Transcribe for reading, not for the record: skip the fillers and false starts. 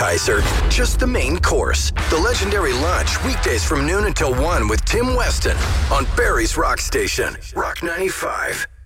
appetizer, just the main course. The legendary lunch, weekdays from noon until 1 with Tim Weston on Barry's Rock Station, Rock 95.